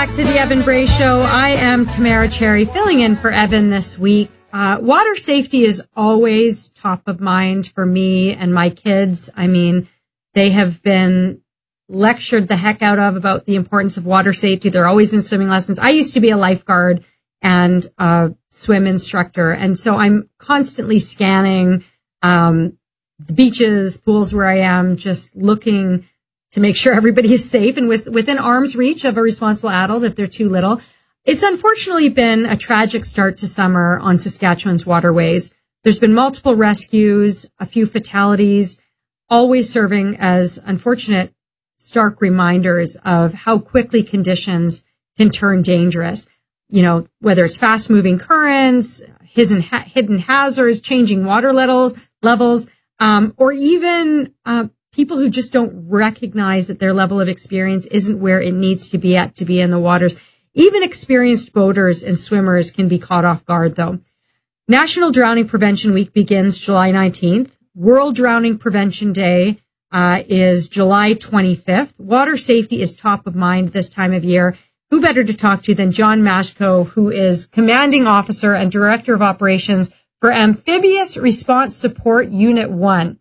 back to the Evan Bray Show. I am Tamara Cherry, filling in for Evan this week. Water safety is always top of mind for me and my kids. I mean, they have been lectured the heck out of about the importance of water safety. They're always in swimming lessons. I used to be a lifeguard and a swim instructor, and so I'm constantly scanning the beaches, pools where I am, just looking to make sure everybody is safe and within arm's reach of a responsible adult if they're too little. It's unfortunately been a tragic start to summer on Saskatchewan's waterways. There's been multiple rescues, a few fatalities, always serving as unfortunate, stark reminders of how quickly conditions can turn dangerous. You know, whether it's fast-moving currents, hidden hazards, changing water levels, or even people who just don't recognize that their level of experience isn't where it needs to be in the waters. Even experienced boaters and swimmers can be caught off guard, though. National Drowning Prevention Week begins July 19th. World Drowning Prevention Day is July 25th. Water safety is top of mind this time of year. Who better to talk to than John Mashko, who is Commanding Officer and Director of Operations for Amphibious Response Support Unit 1.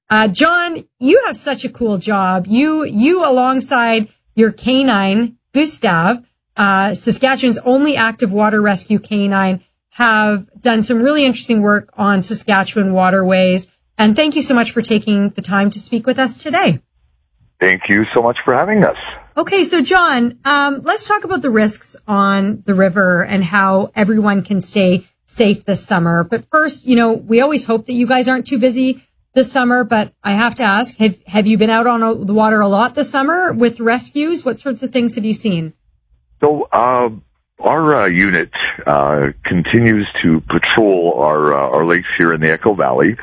John, you have such a cool job. You alongside your canine, Gustav, Saskatchewan's only active water rescue canine, have done some really interesting work on Saskatchewan waterways. And thank you so much for taking the time to speak with us today. Thank you so much for having us. Okay, so John, let's talk about the risks on the river and how everyone can stay safe this summer. But first, you know, we always hope that you guys aren't too busy this summer, but I have to ask, have you been out on the water a lot this summer with rescues? What sorts of things have you seen? So, our unit continues to patrol our lakes here in the Echo Valley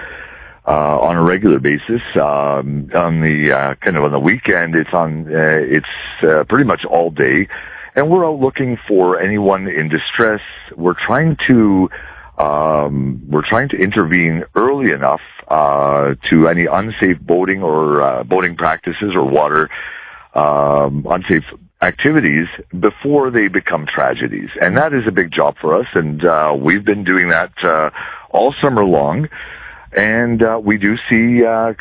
on a regular basis. On the weekend, it's pretty much all day, and we're out looking for anyone in distress. We're trying to intervene early enough to any unsafe boating or boating practices or water unsafe activities before they become tragedies. And that is a big job for us, and we've been doing that all summer long. And we do see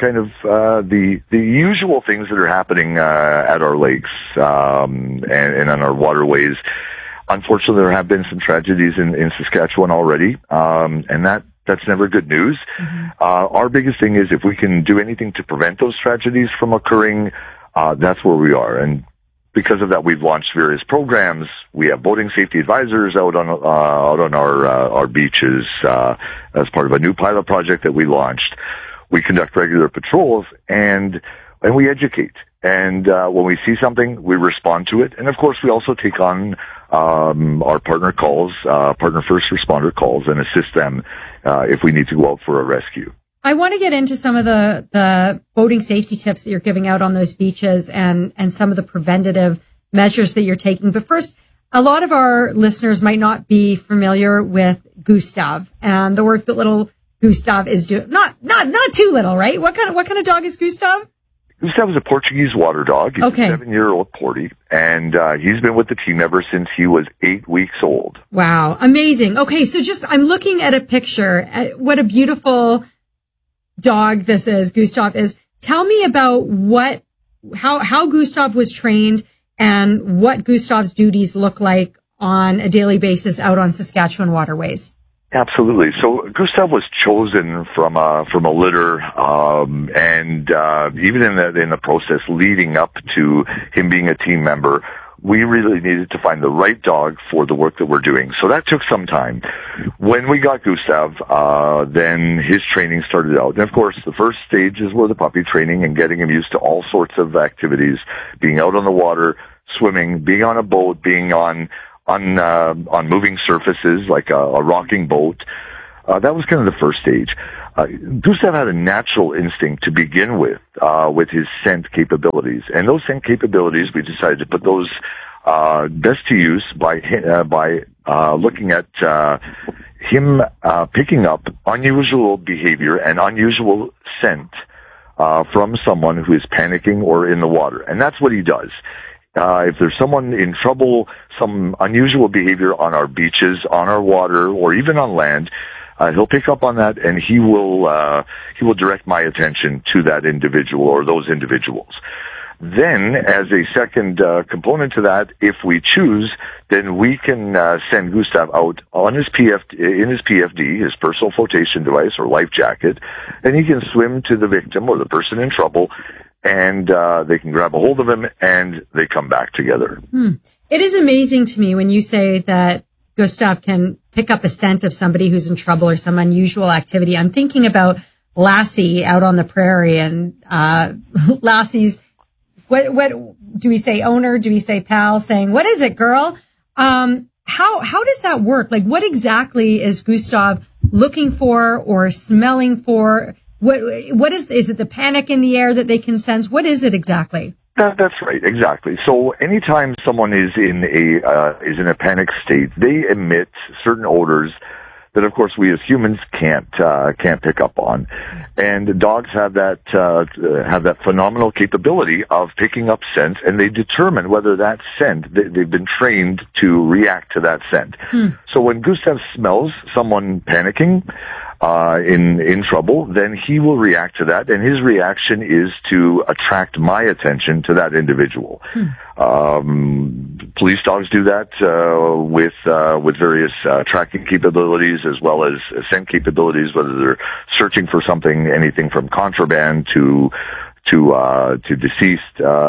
the usual things that are happening at our lakes and on our waterways. Unfortunately, there have been some tragedies in Saskatchewan already, and that's never good news. Mm-hmm. Our biggest thing is if we can do anything to prevent those tragedies from occurring, that's where we are. And because of that, we've launched various programs. We have boating safety advisors out on our beaches as part of a new pilot project that we launched. We conduct regular patrols and we educate. And when we see something, we respond to it. And of course, we also take on our partner calls, partner first responder calls, and assist them if we need to go out for a rescue. I want to get into some of the boating safety tips that you're giving out on those beaches and some of the preventative measures that you're taking. But first, a lot of our listeners might not be familiar with Gustav and the work that little Gustav is doing. Not too little, right? What kind of dog is Gustav? Gustav is a Portuguese water dog. He's a 7-year-old Porty, and he's been with the team ever since he was 8 weeks old. Wow, amazing. Okay, so I'm looking at a picture. What a beautiful dog this is, Gustav is. Tell me about how Gustav was trained and what Gustav's duties look like on a daily basis out on Saskatchewan waterways. Absolutely. So Gustav was chosen from a litter, and even in the process leading up to him being a team member, we really needed to find the right dog for the work that we're doing. So that took some time. When we got Gustav, then his training started out. And of course, the first stages were the puppy training and getting him used to all sorts of activities, being out on the water, swimming, being on a boat, being on moving surfaces like a rocking boat. That was kind of the first stage. Gustav had a natural instinct to begin with his scent capabilities. And those scent capabilities, we decided to put those best to use by looking at him picking up unusual behavior and unusual scent from someone who is panicking or in the water. And that's what he does. if there's someone in trouble, some unusual behavior on our beaches, on our water, or even on land, he'll pick up on that, and he will direct my attention to that individual or those individuals. Then, as a second component to that, if we choose, then we can send Gustav out on his in his PFD, his personal flotation device or life jacket, and he can swim to the victim or the person in trouble, and they can grab a hold of him, and they come back together. It is amazing to me when you say that Gustav can pick up a scent of somebody who's in trouble or some unusual activity. I'm thinking about Lassie out on the prairie, and Lassie's, what do we say, owner? Do we say pal, saying, "What is it, girl?" How does that work? Like, what exactly is Gustav looking for or smelling for? What is it the panic in the air that they can sense? What is it exactly? That's right, exactly. So anytime someone is in a panic state, they emit certain odors that, of course, we as humans can't pick up on, and dogs have that phenomenal capability of picking up scents, and they determine whether that scent, they've been trained to react to that scent. So when Gustav smells someone panicking, in trouble, then he will react to that, and his reaction is to attract my attention to that individual. Police dogs do that with various tracking capabilities as well as scent capabilities, whether they're searching for something, anything from contraband to deceased,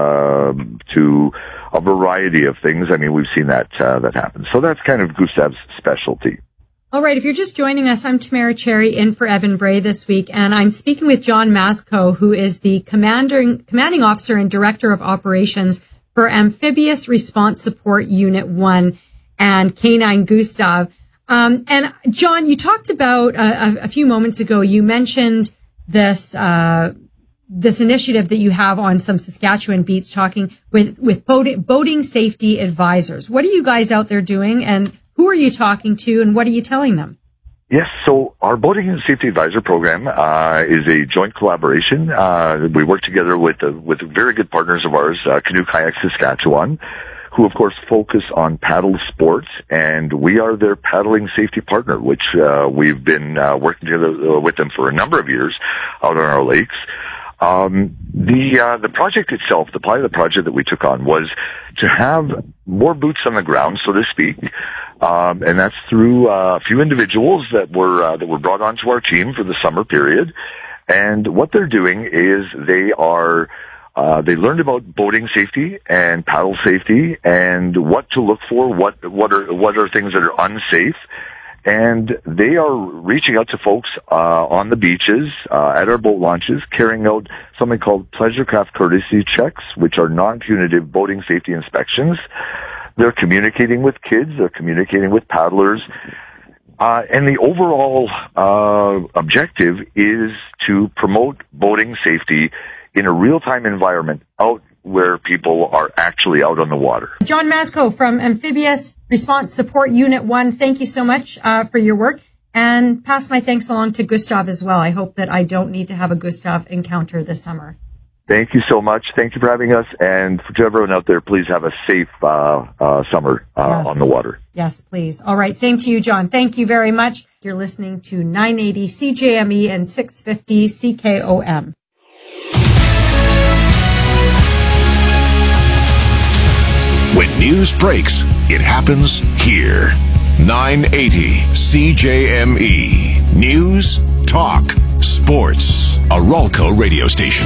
to a variety of things. I mean, we've seen that happen. So that's kind of Gustav's specialty. All right. If you're just joining us, I'm Tamara Cherry in for Evan Bray this week, and I'm speaking with John Masco, who is the commanding officer and director of operations for Amphibious Response Support Unit 1 and Canine Gustav. And John, you talked about a few moments ago, you mentioned this initiative that you have on some Saskatchewan beats, talking with boating safety advisors. What are you guys out there doing, and who are you talking to, and what are you telling them? Yes, so our Boating and Safety Advisor program is a joint collaboration. We work together with very good partners of ours, Canoe Kayak Saskatchewan, who of course focus on paddle sports, and we are their paddling safety partner, which we've been working together with them for a number of years out on our lakes. The project itself, the pilot project that we took on, was to have more boots on the ground, so to speak, and that's through a few individuals that were brought onto our team for the summer period. And what they're doing is they learned about boating safety and paddle safety and what to look for, what are things that are unsafe. And they are reaching out to folks on the beaches, at our boat launches, carrying out something called pleasure craft courtesy checks, which are non-punitive boating safety inspections. They're communicating with kids, they're communicating with paddlers, and the overall objective is to promote boating safety in a real-time environment out where people are actually out on the water. John Masco from Amphibious Response Support Unit 1, thank you so much for your work, and pass my thanks along to Gustav as well. I hope that I don't need to have a Gustav encounter this summer. Thank you so much. Thank you for having us, and to everyone out there, please have a safe summer on the water. Yes, please. All right, same to you, John. Thank you very much. You're listening to 980 CJME and 650 CKOM. When news breaks, it happens here. 980 CJME. News, talk, sports. A Ralco radio station.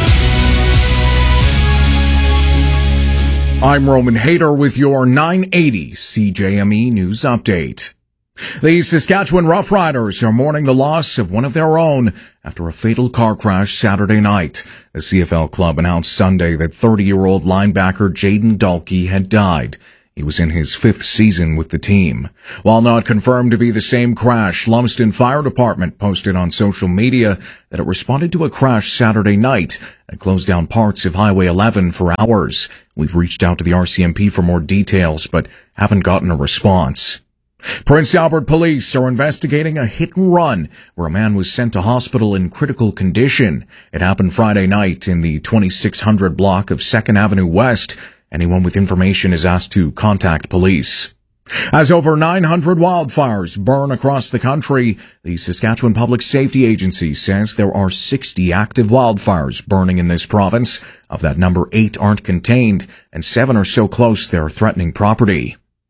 I'm Roman Hader with your 980 CJME News Update. The Saskatchewan Roughriders are mourning the loss of one of their own after a fatal car crash Saturday night. The CFL club announced Sunday that 30-year-old linebacker Jaden Dalkey had died. He was in his 5th season with the team. While not confirmed to be the same crash, Lumsden Fire Department posted on social media that it responded to a crash Saturday night that closed down parts of Highway 11 for hours. We've reached out to the RCMP for more details, but haven't gotten a response. Prince Albert police are investigating a hit and run where a man was sent to hospital in critical condition. It happened Friday night in the 2600 block of 2nd Avenue West. Anyone with information is asked to contact police. As over 900 wildfires burn across the country, the Saskatchewan Public Safety Agency says there are 60 active wildfires burning in this province. Of that number, 8 aren't contained, and 7 are so close they're threatening property.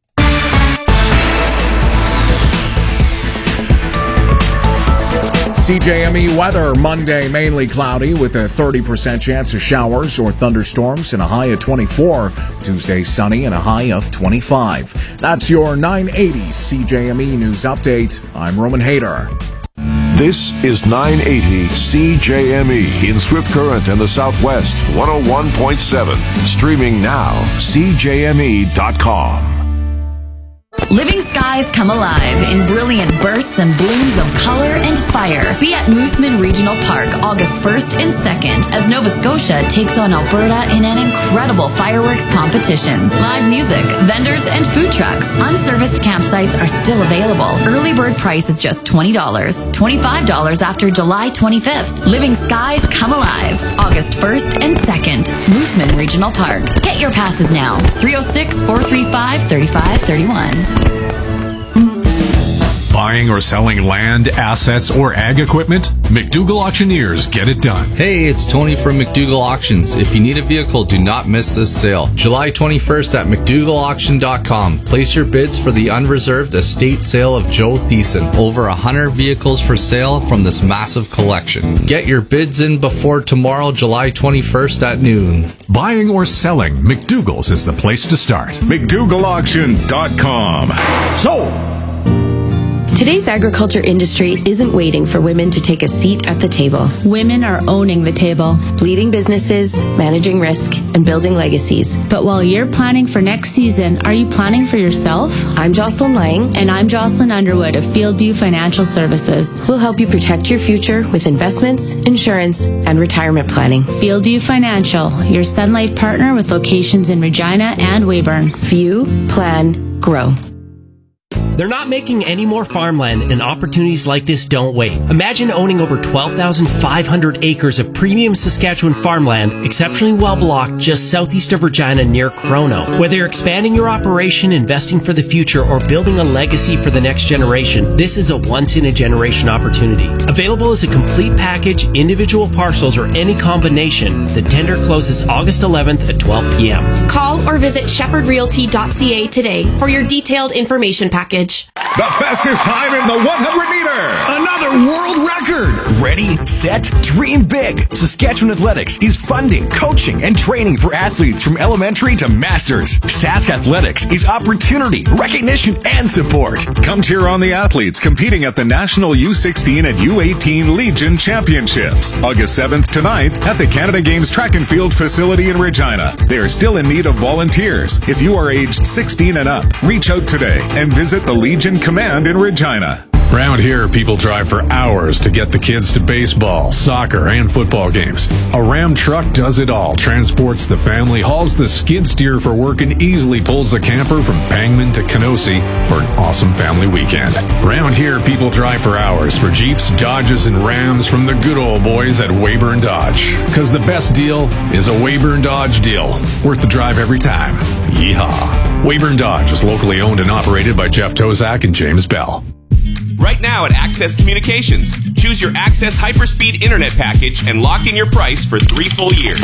CJME weather, Monday mainly cloudy with a 30% chance of showers or thunderstorms and a high of 24. Tuesday sunny and a high of 25. That's your 980 CJME News Update. I'm Roman Hayter. This is 980 CJME in Swift Current and the Southwest, 101.7. Streaming now, CJME.com. Living skies come alive in brilliant bursts and blooms of color and fire. Be at Mooseman Regional Park August 1st and 2nd as Nova Scotia takes on Alberta in an incredible fireworks competition. Live music, vendors, and food trucks. Unserviced campsites are still available. Early bird price is just $20. $25 after July 25th. Living skies come alive August 1st and 2nd. Mooseman Regional Park. Get your passes now. 306-435-3531. Buying or selling land, assets, or ag equipment? McDougall Auctioneers get it done. Hey, it's Tony from McDougall Auctions. If you need a vehicle, do not miss this sale. July 21st at McDougallAuction.com. Place your bids for the unreserved estate sale of Joe Thiessen. Over 100 vehicles for sale from this massive collection. Get your bids in before tomorrow, July 21st at noon. Buying or selling, McDougall's is the place to start. McDougallAuction.com. Sold! Today's agriculture industry isn't waiting for women to take a seat at the table. Women are owning the table, leading businesses, managing risk, and building legacies. But while you're planning for next season, are you planning for yourself? I'm Jocelyn Lang. And I'm Jocelyn Underwood of Fieldview Financial Services. We'll help you protect your future with investments, insurance, and retirement planning. Fieldview Financial, your Sun Life partner with locations in Regina and Weyburn. View, plan, grow. They're not making any more farmland, and opportunities like this don't wait. Imagine owning over 12,500 acres of premium Saskatchewan farmland, exceptionally well blocked just southeast of Regina near Crono. Whether you're expanding your operation, investing for the future, or building a legacy for the next generation, this is a once-in-a-generation opportunity. Available as a complete package, individual parcels, or any combination, the tender closes August 11th at 12 p.m. Call or visit shepherdrealty.ca today for your detailed information package. The fastest time in the 100-meter. Another world record. Ready, set, dream big. Saskatchewan Athletics is funding, coaching, and training for athletes from elementary to masters. Sask Athletics is opportunity, recognition, and support. Come cheer on the athletes competing at the National U16 and U18 Legion Championships. August 7th to 9th at the Canada Games Track and Field facility in Regina. They are still in need of volunteers. If you are aged 16 and up, reach out today and visit the Legion Command in Regina. Round here, people drive for hours to get the kids to baseball, soccer, and football games. A Ram truck does it all, transports the family, hauls the skid steer for work, and easily pulls the camper from Pangman to Kenosi for an awesome family weekend. Round here, people drive for hours for Jeeps, Dodges, and Rams from the good old boys at Weyburn Dodge. Because the best deal is a Weyburn Dodge deal. Worth the drive every time. Yeehaw. Weyburn Dodge is locally owned and operated by Jeff Tozak and James Bell. Right now at Access Communications, choose your Access Hyperspeed Internet package and lock in your price for 3 full years.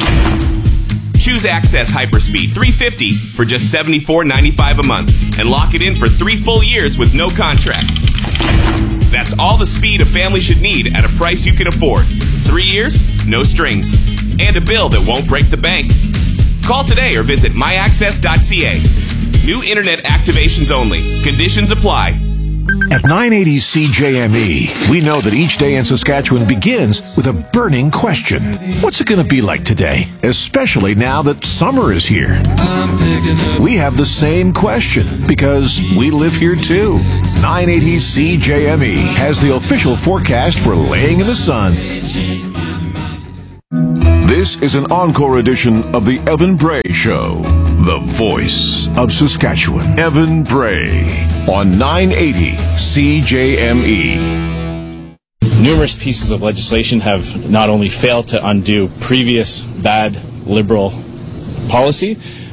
Choose Access Hyperspeed 350 for just $74.95 a month and lock it in for 3 full years with no contracts. That's all the speed a family should need at a price you can afford. 3 years, no strings, and a bill that won't break the bank. Call today or visit myaccess.ca. New internet activations only. Conditions apply. At 980 CJME, we know that each day in Saskatchewan begins with a burning question. What's it going to be like today? Especially now that summer is here. We have the same question because we live here too. 980 CJME has the official forecast for laying in the sun. This is an encore edition of the Evan Bray Show, the voice of Saskatchewan. Evan Bray on 980 CJME. Numerous pieces of legislation have not only failed to undo previous bad Liberal policy,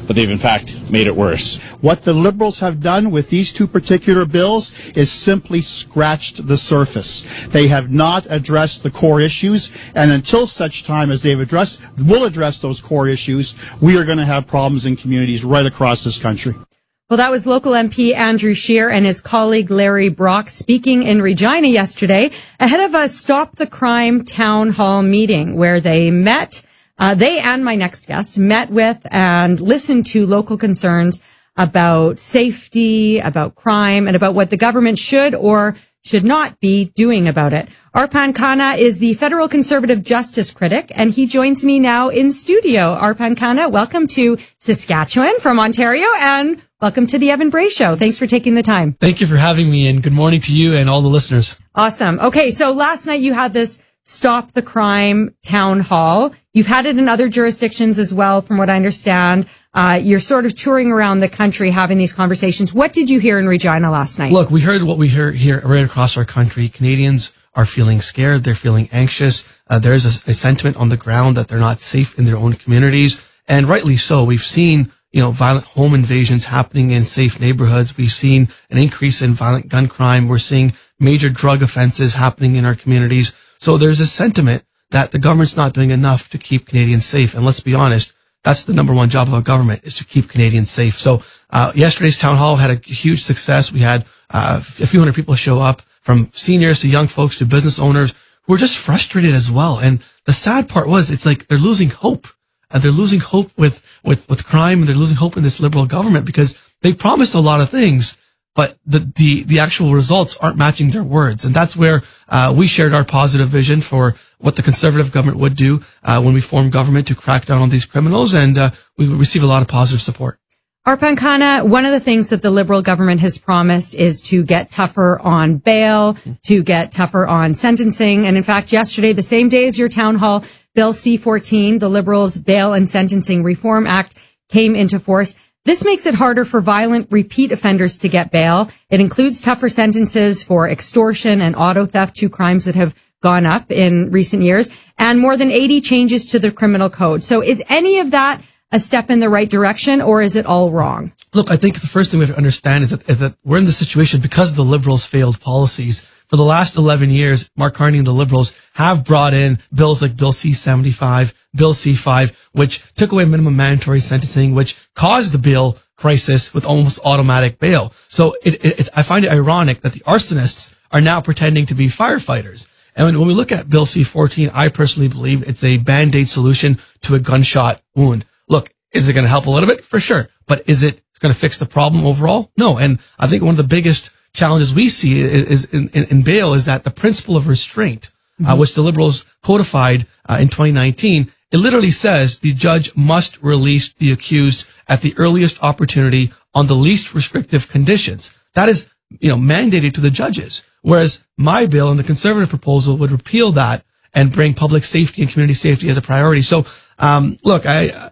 but they've in fact made it worse. What the Liberals have done with these two particular bills is simply scratched the surface. They have not addressed the core issues, and until such time as will address those core issues, we are going to have problems in communities right across this country. Well, that was local MP Andrew Scheer and his colleague Larry Brock speaking in Regina yesterday ahead of a Stop the Crime town hall meeting where they met, they and my next guest met with and listened to local concerns about safety, about crime, and about what the government should or should not be doing about it. Arpan Khanna is the federal conservative justice critic, and he joins me now in studio. Arpan Khanna, welcome to Saskatchewan from Ontario, and welcome to the Evan Bray Show. Thanks for taking the time. Thank you for having me, and good morning to you and all the listeners. Awesome. Okay, so last night you had this Stop the Crime town hall. You've had it in other jurisdictions as well, from what I understand. You're sort of touring around the country having these conversations. What did you hear in Regina last night? Look, we heard what we hear here right across our country. Canadians are feeling scared. They're feeling anxious. There's a sentiment on the ground that they're not safe in their own communities, and rightly so. We've seen violent home invasions happening in safe neighborhoods. We've seen an increase in violent gun crime. We're seeing major drug offenses happening in our communities. So there's a sentiment that the government's not doing enough to keep Canadians safe. And let's be honest, that's the number one job of a government, is to keep Canadians safe. So yesterday's town hall had a huge success. We had a few hundred people show up, from seniors to young folks to business owners who were just frustrated as well. And the sad part was, it's like they're losing hope. They're losing hope with crime, and they're losing hope in this Liberal government because they promised a lot of things, but the actual results aren't matching their words. And that's where we shared our positive vision for what the Conservative government would do when we form government to crack down on these criminals, and we received a lot of positive support. Arpan Khanna, one of the things that the Liberal government has promised is to get tougher on bail, to get tougher on sentencing. And in fact, yesterday, the same day as your town hall, Bill C-14, the Liberals' Bail and Sentencing Reform Act, came into force. This makes it harder for violent repeat offenders to get bail. It includes tougher sentences for extortion and auto theft, two crimes that have gone up in recent years, and more than 80 changes to the criminal code. So is any of that a step in the right direction, or is it all wrong? Look, I think the first thing we have to understand is that we're in this situation because of the Liberals' failed policies. For the last 11 years, Mark Carney and the Liberals have brought in bills like Bill C-75, Bill C-5, which took away minimum mandatory sentencing, which caused the bail crisis with almost automatic bail. So I find it ironic that the arsonists are now pretending to be firefighters. And when we look at Bill C-14, I personally believe it's a Band-Aid solution to a gunshot wound. Look, is it going to help a little bit? For sure. But is it going to fix the problem overall? No. And I think one of the biggest challenges we see is in bail is that the principle of restraint, which the Liberals codified in 2019, it literally says the judge must release the accused at the earliest opportunity on the least restrictive conditions. That is, mandated to the judges. Whereas my bill and the Conservative proposal would repeal that and bring public safety and community safety as a priority. So, look,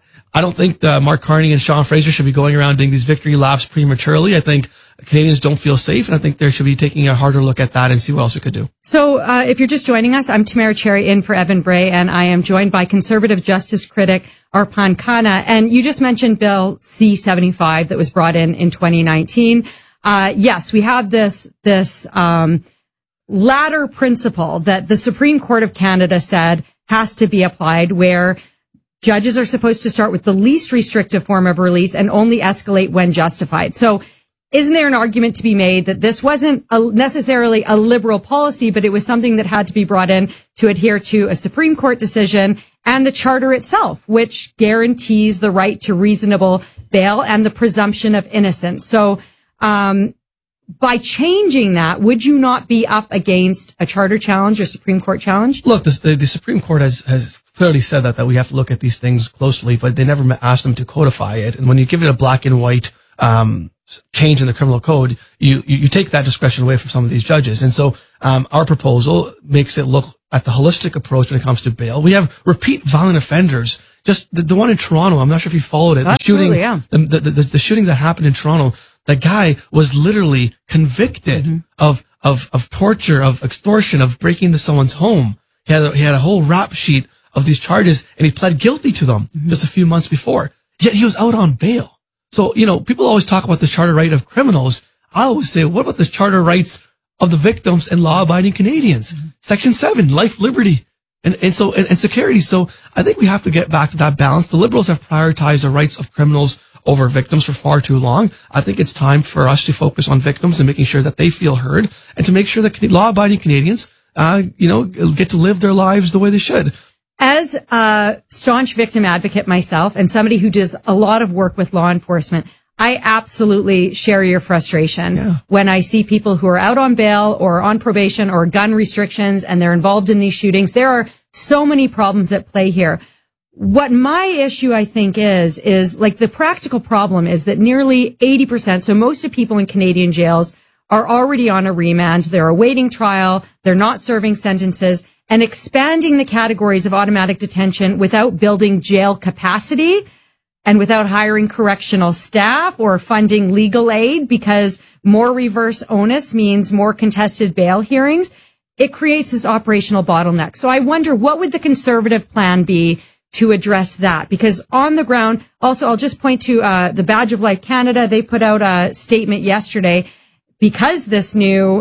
I don't think Mark Carney and Sean Fraser should be going around doing these victory laps prematurely. I think Canadians don't feel safe, and I think they should be taking a harder look at that and see what else we could do. So if you're just joining us, I'm Tamara Cherry in for Evan Bray, and I am joined by Conservative justice critic Arpan Khanna. And you just mentioned Bill C-75 that was brought in 2019. Yes, we have this ladder principle that the Supreme Court of Canada said has to be applied, where judges are supposed to start with the least restrictive form of release and only escalate when justified. So isn't there an argument to be made that this wasn't necessarily a Liberal policy, but it was something that had to be brought in to adhere to a Supreme Court decision and the Charter itself, which guarantees the right to reasonable bail and the presumption of innocence? So by changing that, would you not be up against a Charter challenge or Supreme Court challenge? Look, the Supreme Court has clearly said that we have to look at these things closely, but they never asked them to codify it. And when you give it a black and white change in the criminal code, you take that discretion away from some of these judges. And so our proposal makes it look at the holistic approach when it comes to bail. We have repeat violent offenders. Just the one in Toronto, I'm not sure if you followed it. Absolutely, yeah. The shooting that happened in Toronto, the guy was literally convicted of torture, of extortion, of breaking into someone's home. He had a whole rap sheet of these charges, and he pled guilty to them just a few months before. yet he was out on bail. So, people always talk about the charter right of criminals. I always say, what about the charter rights of the victims and law-abiding Canadians? Section 7, life, liberty, and security. So I think we have to get back to that balance. The Liberals have prioritized the rights of criminals over victims for far too long. I think it's time for us to focus on victims and making sure that they feel heard, and to make sure that law-abiding Canadians, get to live their lives the way they should. As a staunch victim advocate myself, and somebody who does a lot of work with law enforcement, I absolutely share your frustration when I see people who are out on bail or on probation or gun restrictions and they're involved in these shootings. There are so many problems at play here. What my issue, I think, is like the practical problem is that nearly 80%, so most of people in Canadian jails are already on a remand. They're awaiting trial. They're not serving sentences, and expanding the categories of automatic detention without building jail capacity and without hiring correctional staff or funding legal aid, because more reverse onus means more contested bail hearings. It creates this operational bottleneck. So I wonder, what would the Conservative plan be to address that? Because on the ground, also, I'll just point to the Badge of Life Canada. They put out a statement yesterday because this new,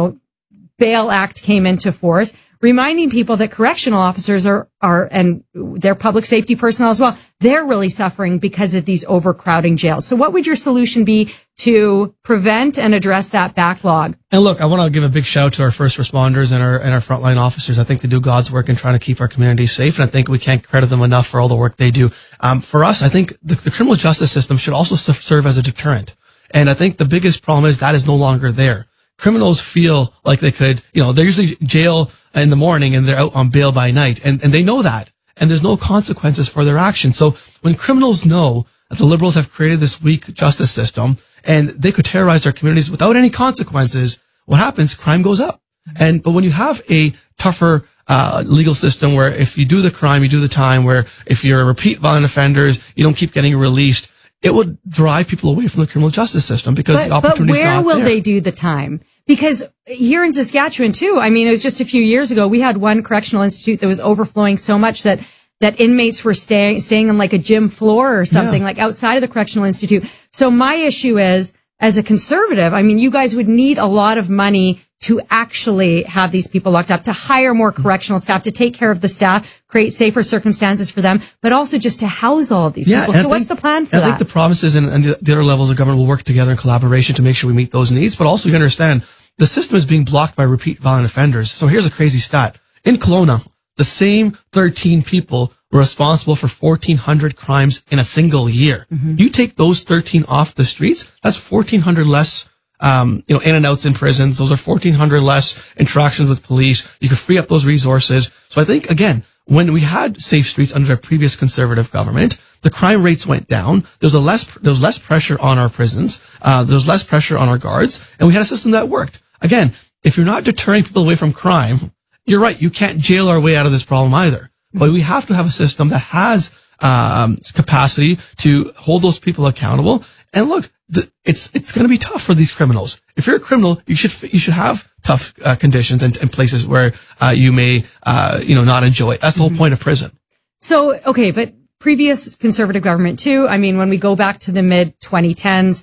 Bail Act came into force, reminding people that correctional officers are and their public safety personnel as well, they're really suffering because of these overcrowding jails. So what would your solution be to prevent and address that backlog? And look, I want to give a big shout out to our first responders and our frontline officers. I think they do God's work in trying to keep our communities safe, and I think we can't credit them enough for all the work they do. For us, I think the criminal justice system should also serve as a deterrent. And I think the biggest problem is that is no longer there. Criminals feel like they could, they're usually jail in the morning and they're out on bail by night, and they know that. And there's no consequences for their actions. So when criminals know that the Liberals have created this weak justice system and they could terrorize their communities without any consequences, what happens? Crime goes up. But when you have a tougher legal system where if you do the crime, you do the time, where if you're a repeat violent offenders, you don't keep getting released, it would drive people away from the criminal justice system because the opportunity is not there. But where will they do the time? Because here in Saskatchewan too, it was just a few years ago, we had one correctional institute that was overflowing so much that inmates were staying in like a gym floor or something, like outside of the correctional institute. So my issue is, as a Conservative, you guys would need a lot of money to actually have these people locked up, to hire more correctional staff, to take care of the staff, create safer circumstances for them, but also just to house all of these people. So what's the plan for that? I think the provinces and the other levels of government will work together in collaboration to make sure we meet those needs. But also, you understand, the system is being blocked by repeat violent offenders. So here's a crazy stat. In Kelowna, the same 13 people were responsible for 1,400 crimes in a single year. You take those 13 off the streets, that's 1,400 less in and outs in prisons. Those are 1,400 less interactions with police. You could free up those resources. So I think, again, when we had safe streets under a previous Conservative government, the crime rates went down. There was less pressure on our prisons. There was less pressure on our guards, and we had a system that worked. Again, if you're not deterring people away from crime, you're right. You can't jail our way out of this problem either. But we have to have a system that has capacity to hold those people accountable. And look, it's going to be tough for these criminals. If you're a criminal, you should have tough conditions and places where you may not enjoy it. That's the whole point of prison. So okay, but previous Conservative government too. When we go back to the mid 2010s,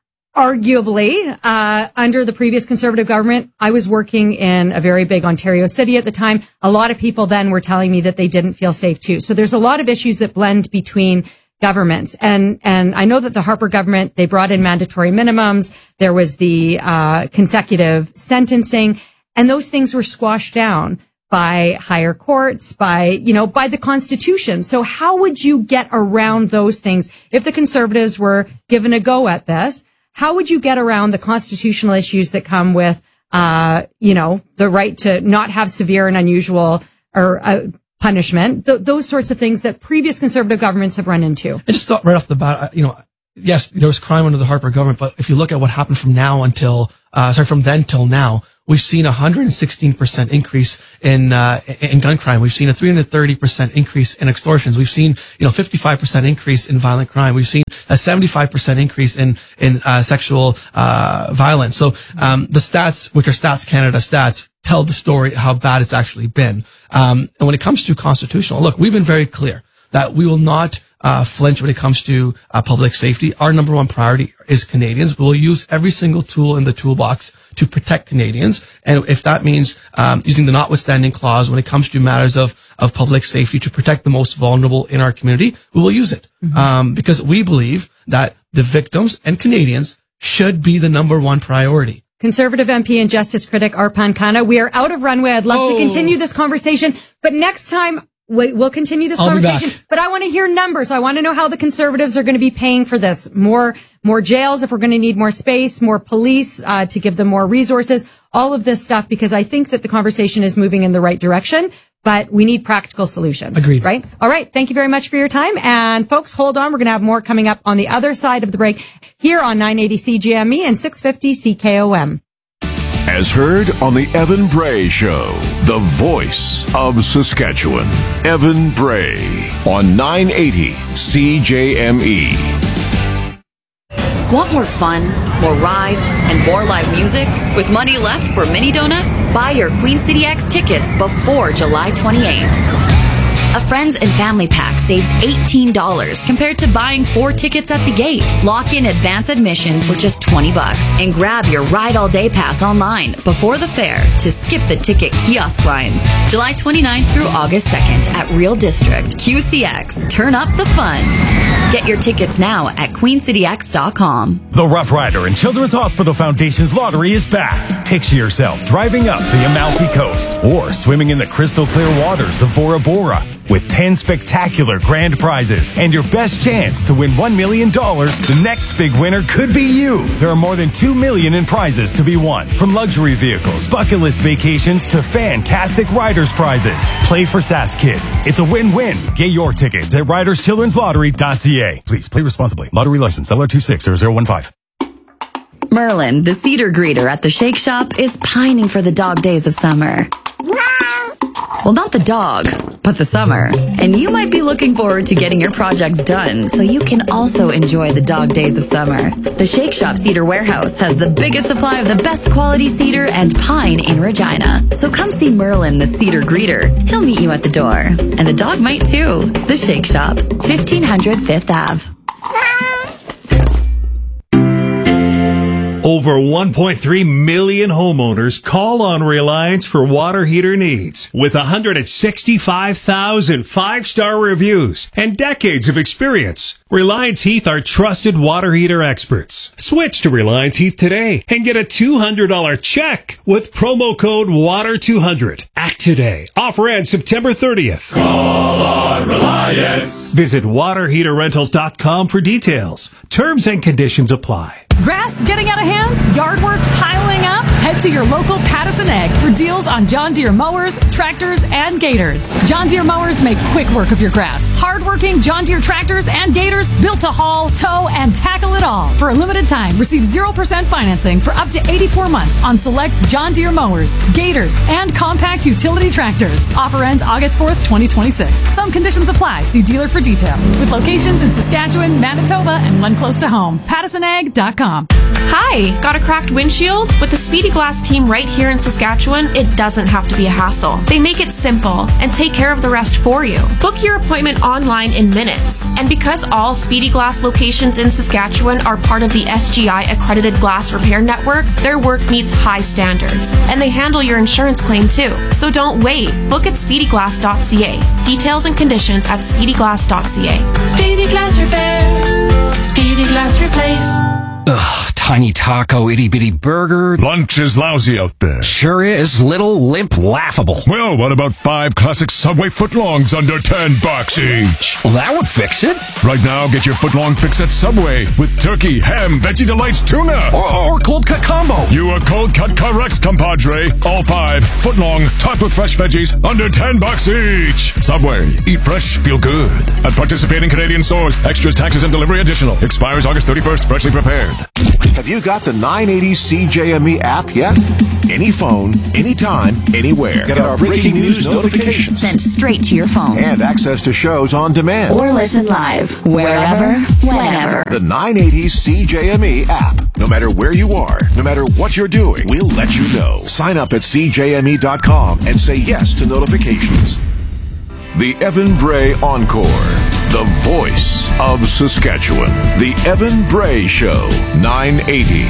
arguably, under the previous Conservative government, I was working in a very big Ontario city at the time. A lot of people then were telling me that they didn't feel safe too. So there's a lot of issues that blend between governments. And I know that the Harper government, they brought in mandatory minimums. There was the consecutive sentencing, and those things were squashed down by higher courts, by the Constitution. So how would you get around those things if the Conservatives were given a go at this? How would you get around the constitutional issues that come with, the right to not have severe and unusual or punishment, those sorts of things that previous Conservative governments have run into? I just thought right off the bat, yes, there was crime under the Harper government, but if you look at what happened from then till now, we've seen 116% increase in gun crime. We've seen a 330% increase in extortions. We've seen, 55% increase in violent crime. We've seen a 75% increase in sexual violence. So the stats, which are Stats Canada stats, tell the story how bad it's actually been. And when it comes to constitutional, look, we've been very clear that we will not flinch when it comes to public safety. Our number one priority is Canadians. We will use every single tool in the toolbox to protect Canadians. And if that means using the notwithstanding clause when it comes to matters of public safety to protect the most vulnerable in our community, we will use it. Because we believe that the victims and Canadians should be the number one priority. Conservative MP and justice critic Arpan Khanna. We are out of runway. I'd love to continue this conversation, but next time we'll continue this conversation. But I want to hear numbers. I want to know how the Conservatives are going to be paying for this. More jails if we're going to need more space, more police to give them more resources, all of this stuff, because I think that the conversation is moving in the right direction. But we need practical solutions. Agreed. Right? All right. Thank you very much for your time. And folks, hold on. We're going to have more coming up on the other side of the break here on 980 CJME and 650 CKOM. As heard on the Evan Bray Show, the voice of Saskatchewan. Evan Bray on 980 CJME. Want more fun, more rides, and more live music? With money left for mini donuts? Buy your Queen City X tickets before July 28th. A friends and family pack saves $18 compared to buying 4 tickets at the gate. Lock in advance admission for just $20 and grab your Ride All Day pass online before the fair to skip the ticket kiosk lines. July 29th through August 2nd at Real District. QCX. Turn up the fun. Get your tickets now at queencityx.com. The Rough Rider and Children's Hospital Foundation's lottery is back. Picture yourself driving up the Amalfi Coast or swimming in the crystal clear waters of Bora Bora. With 10 spectacular grand prizes and your best chance to win $1 million, the next big winner could be you. There are more than $2 million in prizes to be won, from luxury vehicles, bucket list vacations, to fantastic riders prizes. Play for Sask Kids. It's a win-win. Get your tickets at riderschildrenslottery.ca. Please play responsibly. Lottery license LR260015. Merlin, the cedar greeter at the Shake Shop, is pining for the dog days of summer. Well, not the dog, but the summer. And you might be looking forward to getting your projects done so you can also enjoy the dog days of summer. The Shake Shop Cedar Warehouse has the biggest supply of the best quality cedar and pine in Regina. So come see Merlin, the cedar greeter. He'll meet you at the door. And the dog might too. The Shake Shop, 1500 Fifth Ave. Over 1.3 million homeowners call on Reliance for water heater needs. With 165,000 five-star reviews and decades of experience, Reliance Heath are trusted water heater experts. Switch to Reliance Heath today and get a $200 check with promo code WATER200. Act today. Offer ends September 30th. Call on Reliance. Visit waterheaterrentals.com for details. Terms and conditions apply. Grass getting out of hand? Yard work piling up? Head to your local Pattison Ag for deals on John Deere mowers, tractors, and gators. John Deere mowers make quick work of your grass. Hard-working John Deere tractors and gators built to haul, tow, and tackle it all. For a limited time, receive 0% financing for up to 84 months on select John Deere mowers, gators, and compact utility tractors. Offer ends August 4th, 2026. Some conditions apply. See dealer for details. With locations in Saskatchewan, Manitoba, and one close to home. PattisonAg.com. Hi, got a cracked windshield? With the Speedy Glass team right here in Saskatchewan, it doesn't have to be a hassle. They make it simple and take care of the rest for you. Book your appointment online in minutes. And because all Speedy Glass locations in Saskatchewan are part of the SGI accredited glass repair network, their work meets high standards. And they handle your insurance claim too. So don't wait. Book at speedyglass.ca. Details and conditions at speedyglass.ca. Speedy Glass Repair. Speedy Glass Replace. Ugh, tiny taco, itty-bitty burger. Lunch is lousy out there. Sure is. Little, limp, laughable. Well, what about 5 classic Subway footlongs under $10 each? Well, that would fix it. Right now, get your footlong fix at Subway with turkey, ham, Veggie Delights, tuna. Or cold cut combo. You are cold cut correct, compadre. All 5 footlong, topped with fresh veggies, under $10 each. Subway. Eat fresh, feel good. At participating Canadian stores. Extras, taxes, and delivery additional. Expires August 31st. Freshly prepared. Have you got the 980 CJME app yet? Any phone, anytime, anywhere. Get our breaking news notifications sent straight to your phone. And access to shows on demand. Or listen live, wherever, whenever. The 980 CJME app. No matter where you are, no matter what you're doing, we'll let you know. Sign up at CJME.com and say yes to notifications. The Evan Bray Encore. The voice of Saskatchewan. The Evan Bray Show. 980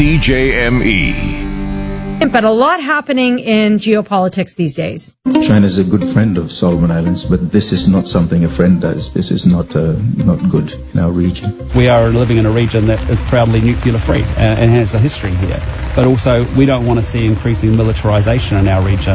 CJME. But a lot happening in geopolitics these days. China is a good friend of Solomon Islands, but this is not something a friend does. This is not good in our region. We are living in a region that is proudly nuclear free and has a history here. But also, we don't want to see increasing militarization in our region.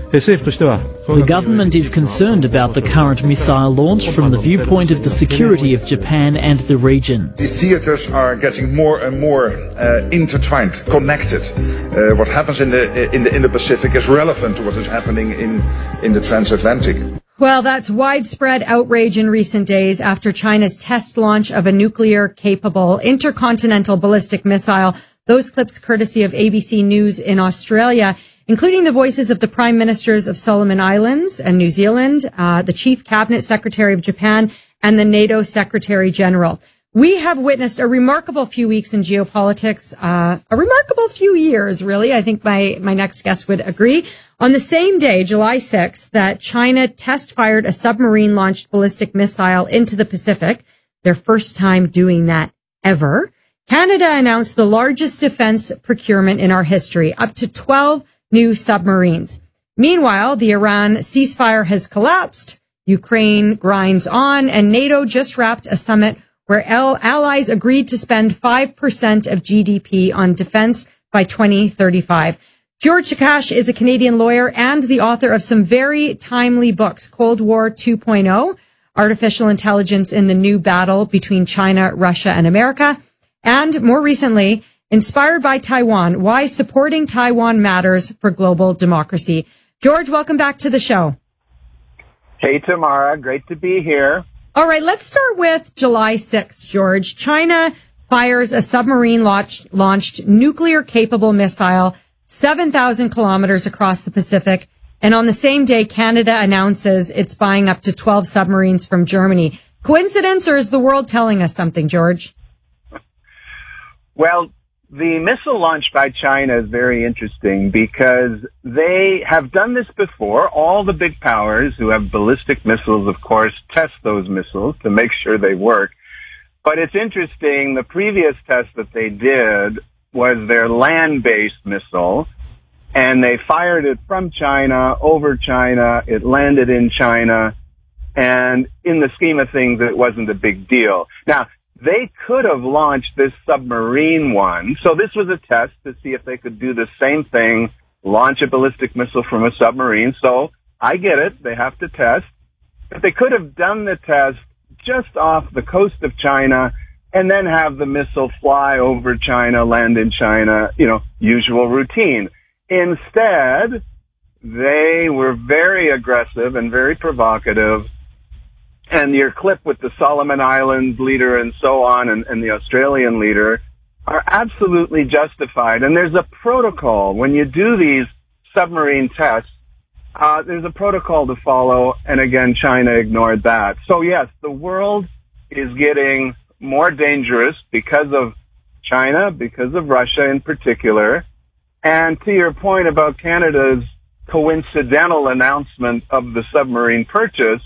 The government is concerned about the current missile launch from the viewpoint of the security of Japan and the region. The theaters are getting more and more intertwined, connected. What happens in the Pacific is relevant to what is happening in the transatlantic. Well, that's widespread outrage in recent days after China's test launch of a nuclear-capable intercontinental ballistic missile. Those clips courtesy of ABC News in Australia, including the voices of the Prime Ministers of Solomon Islands and New Zealand, the Chief Cabinet Secretary of Japan, and the NATO Secretary General. We have witnessed a remarkable few weeks in geopolitics, a remarkable few years, really. I think my next guest would agree. On the same day, July 6th, that China test-fired a submarine-launched ballistic missile into the Pacific, their first time doing that ever, Canada announced the largest defense procurement in our history, up to 12 new submarines. Meanwhile, the Iran ceasefire has collapsed, Ukraine grinds on, and NATO just wrapped a summit where allies agreed to spend 5% of GDP on defense by 2035. George Chakash is a Canadian lawyer and the author of some very timely books, Cold War 2.0, Artificial Intelligence in the New Battle Between China, Russia, and America, and more recently, Inspired by Taiwan, Why Supporting Taiwan Matters for Global Democracy. George, welcome back to the show. Hey, Tamara. Great to be here. All right, let's start with July 6th, George. China fires a submarine-launched nuclear-capable missile 7,000 kilometers across the Pacific. And on the same day, Canada announces it's buying up to 12 submarines from Germany. Coincidence, or is the world telling us something, George? Well, the missile launch by China is very interesting because they have done this before. All the big powers who have ballistic missiles, of course, test those missiles to make sure they work. But it's interesting, the previous test that they did was their land-based missile, and they fired it from China, over China, it landed in China, and in the scheme of things, it wasn't a big deal. Now, they could have launched this submarine one, so this was a test to see if they could do the same thing, launch a ballistic missile from a submarine, so I get it, they have to test, but they could have done the test just off the coast of China, and then have the missile fly over China, land in China, usual routine. Instead, they were very aggressive and very provocative. And your clip with the Solomon Islands leader and so on and the Australian leader are absolutely justified. And there's a protocol. When you do these submarine tests, there's a protocol to follow. And again, China ignored that. So yes, the world is getting more dangerous because of China, because of Russia in particular. And to your point about Canada's coincidental announcement of the submarine purchase,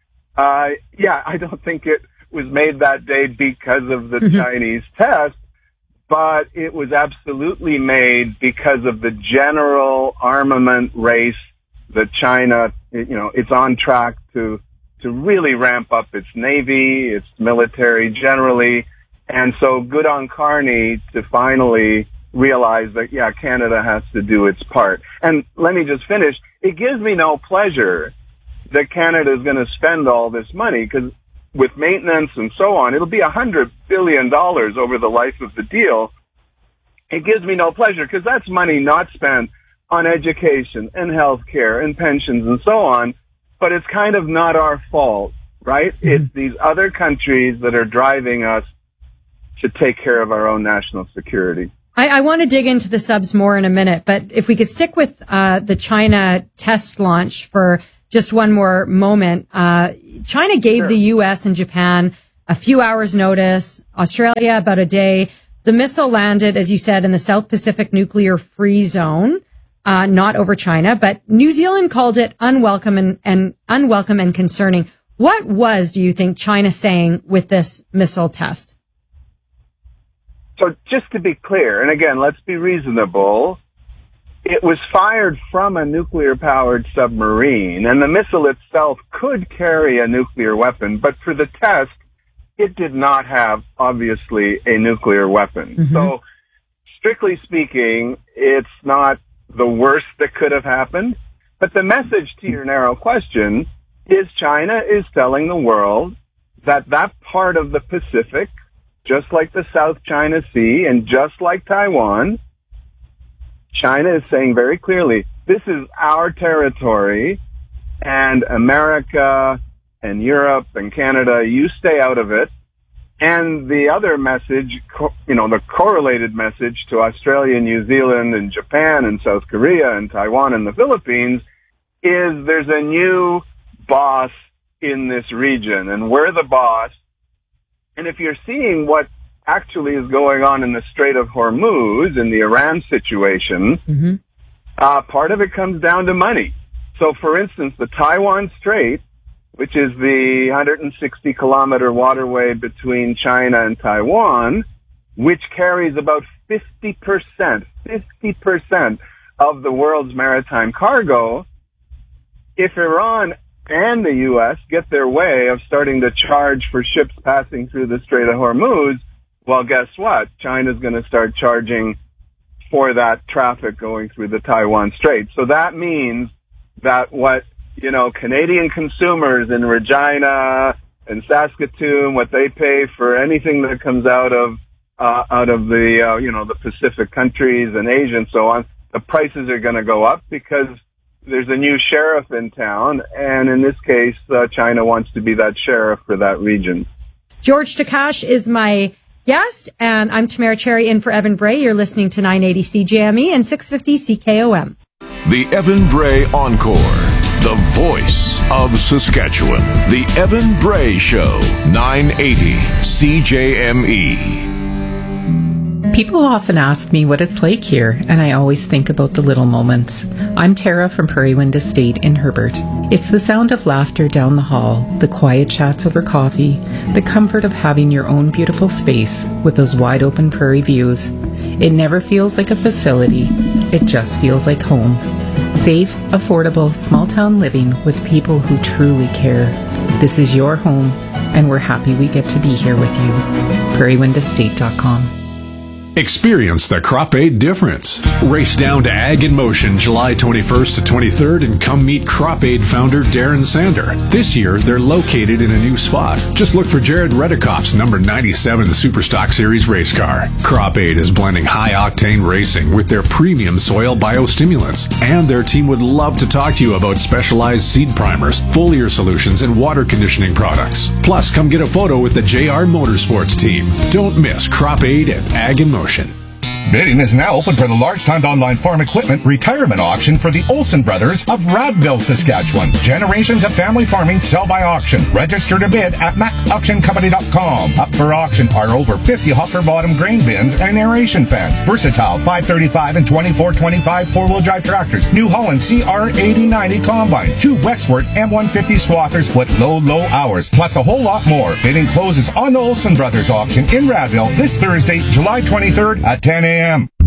I don't think it was made that day because of the Chinese test, but it was absolutely made because of the general armament race that China, it's on track to really ramp up its navy, its military generally. And so good on Carney to finally realize that, Canada has to do its part. And let me just finish. It gives me no pleasure that Canada is going to spend all this money because with maintenance and so on, it'll be $100 billion over the life of the deal. It gives me no pleasure because that's money not spent on education and healthcare and pensions and so on. But it's kind of not our fault, right? Mm-hmm. It's these other countries that are driving us to take care of our own national security. I want to dig into the subs more in a minute, but if we could stick with the China test launch for just one more moment. China gave the U.S. and Japan a few hours notice, Australia about a day. The missile landed, as you said, in the South Pacific Nuclear Free Zone. not over China, but New Zealand called it unwelcome and concerning. What do you think, China saying with this missile test? So just to be clear, and again, let's be reasonable, it was fired from a nuclear-powered submarine, and the missile itself could carry a nuclear weapon, but for the test, it did not have, obviously, a nuclear weapon. Mm-hmm. So, strictly speaking, it's not the worst that could have happened, but the message to your narrow question is China is telling the world that part of the Pacific, just like the South China Sea and just like Taiwan, China is saying very clearly, this is our territory, and America and Europe and Canada, you stay out of it. And the other message, the correlated message to Australia, New Zealand, and Japan, and South Korea, and Taiwan, and the Philippines is there's a new boss in this region, and we're the boss. And if you're seeing what actually is going on in the Strait of Hormuz, in the Iran situation, mm-hmm. Part of it comes down to money. So, for instance, the Taiwan Strait, which is the 160-kilometer waterway between China and Taiwan, which carries about 50% of the world's maritime cargo. If Iran and the U.S. get their way of starting to charge for ships passing through the Strait of Hormuz, well, guess what? China's going to start charging for that traffic going through the Taiwan Strait. So that means that what Canadian consumers in Regina and Saskatoon, what they pay for anything that comes out of the Pacific countries and Asia and so on, the prices are going to go up because there's a new sheriff in town, and in this case, China wants to be that sheriff for that region. George Takash is my guest, and I'm Tamara Cherry in for Evan Bray. You're listening to 980 CJME and 650 CKOM. The Evan Bray Encore. The voice of Saskatchewan. The Evan Bray Show. 980 CJME. People often ask me what it's like here, and I always think about the little moments. I'm Tara from Prairie Wind Estate in Herbert. It's the sound of laughter down the hall, the quiet chats over coffee, the comfort of having your own beautiful space with those wide open prairie views. It never feels like a facility. It just feels like home. Safe, affordable, small-town living with people who truly care. This is your home, and we're happy we get to be here with you. PrairieWindEstate.com. Experience the Crop Aid difference. Race down to Ag in Motion July 21st to 23rd and come meet Crop Aid founder Darren Sander. This year, they're located in a new spot. Just look for Jared Redekop's number 97 Superstock Series race car. Crop Aid is blending high-octane racing with their premium soil biostimulants. And their team would love to talk to you about specialized seed primers, foliar solutions, and water conditioning products. Plus, come get a photo with the JR Motorsports team. Don't miss Crop Aid at Ag in Motion. Bidding is now open for the large-timed online farm equipment retirement auction for the Olsen brothers of Radville, Saskatchewan. Generations of family farming sell by auction. Register to bid at macauctioncompany.com. Up for auction are over 50 hopper bottom grain bins and aeration fans, versatile 535 and 2425 four-wheel drive tractors, New Holland CR8090 combine, 2 Westward M150 swathers with low hours, plus a whole lot more. Bidding closes on the Olsen brothers auction in Radville this Thursday, July 23rd at 10 a.m.